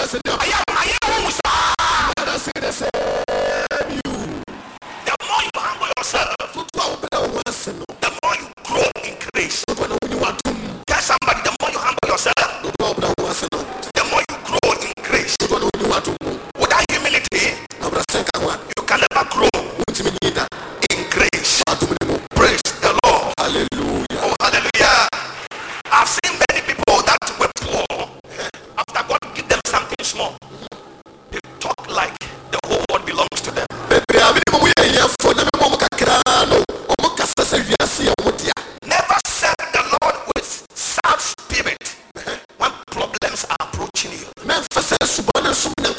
The more you humble yourself, the more you grow in grace. Tell somebody, the more you humble yourself, the more you grow in grace. Without humility, you can never grow in grace. Praise the Lord. Hallelujah. Oh, hallelujah. I've seen many people that were poor. After God give them something small, they talk like the whole world belongs to them. Never serve the Lord with sad spirit when problems are approaching you.